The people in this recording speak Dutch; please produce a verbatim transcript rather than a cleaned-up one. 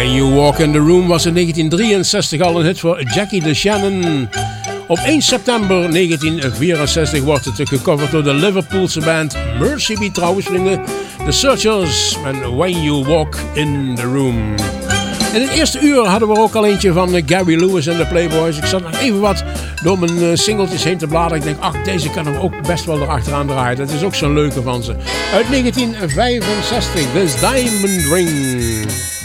When You Walk in the Room was in negentien drieënzestig al een hit voor Jackie DeShannon. Op één september negentien vierenzestig wordt het gecoverd door de Liverpoolse band Mercy Beat, trouwens, vrienden. The Searchers en When You Walk in the Room. In het eerste uur hadden we ook al eentje van Gary Lewis en de Playboys. Ik zat nog even wat door mijn singeltjes heen te bladeren. Ik denk, ach, deze kan hem ook best wel erachteraan draaien. Dat is ook zo'n leuke van ze. Uit negentien vijfenzestig, This Diamond Ring.